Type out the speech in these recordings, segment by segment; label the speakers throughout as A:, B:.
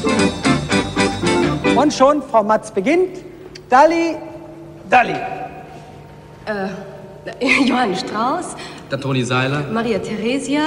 A: Und schon, Frau Matz beginnt. Dalli, Dalli.
B: Johann Strauß.
C: Der Toni Seiler.
B: Maria Theresia.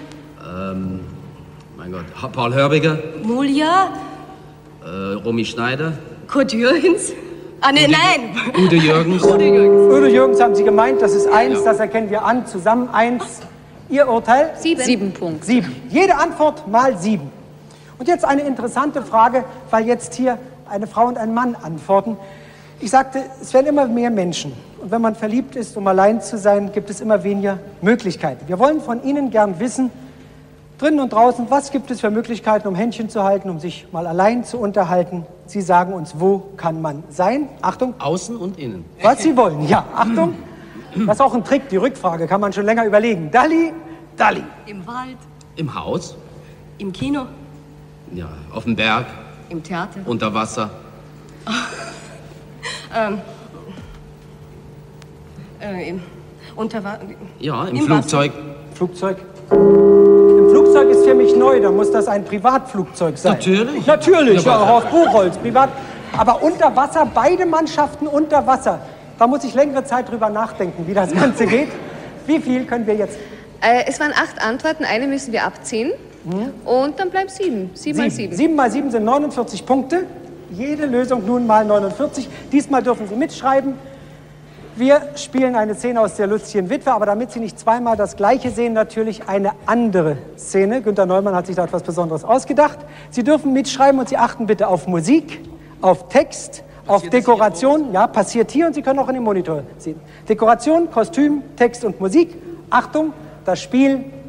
C: Mein Gott. Paul Hörbiger.
B: Mulia.
C: Romy Schneider.
B: Kurt Jürgens. Ah, nee, nein.
C: Udo Jürgens.
B: Udo Jürgens.
A: Udo Jürgens haben Sie gemeint, das ist 1, ja. Das erkennen wir an. Zusammen 1. Ihr Urteil?
B: 7 Punkte.
A: 7. Jede Antwort mal 7. Und jetzt eine interessante Frage, weil jetzt hier eine Frau und ein Mann antworten. Ich sagte, es werden immer mehr Menschen. Und wenn man verliebt ist, um allein zu sein, gibt es immer weniger Möglichkeiten. Wir wollen von Ihnen gern wissen, drinnen und draußen, was gibt es für Möglichkeiten, um Händchen zu halten, um sich mal allein zu unterhalten? Sie sagen uns, wo kann man sein? Achtung.
C: Außen und innen.
A: Was Sie wollen, ja. Achtung. Das ist auch ein Trick, die Rückfrage kann man schon länger überlegen. Dalli, Dalli.
B: Im Wald.
C: Im Haus.
B: Im Kino.
C: Ja, auf dem Berg.
B: Im Theater.
C: Unter Wasser. Ja, im Flugzeug.
A: Flugzeug. Im Flugzeug ist für mich neu, da muss das ein Privatflugzeug sein.
C: Natürlich.
A: Natürlich, ja, Horst Buchholz, privat. Aber unter Wasser, beide Mannschaften unter Wasser. Da muss ich längere Zeit drüber nachdenken, wie das Ganze geht. Wie viel können wir jetzt?
D: Es waren 8 Antworten, eine müssen wir abziehen. Und dann bleiben 7. 7 mal 7.
A: 7 mal 7 sind 49 Punkte. Jede Lösung nun mal 49. Diesmal dürfen Sie mitschreiben. Wir spielen eine Szene aus der Lustigen Witwe, aber damit Sie nicht zweimal das Gleiche sehen, natürlich eine andere Szene. Günter Neumann hat sich da etwas Besonderes ausgedacht. Sie dürfen mitschreiben und Sie achten bitte auf Musik, auf Text, auf Dekoration. Ja, passiert hier und Sie können auch in den Monitor sehen. Dekoration, Kostüm, Text und Musik. Achtung, das Spiel